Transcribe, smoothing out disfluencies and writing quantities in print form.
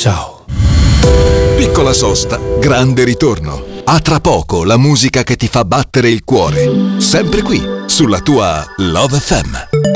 Ciao. Piccola sosta, grande ritorno. A tra poco la musica che ti fa battere il cuore. Sempre qui, sulla tua Love FM.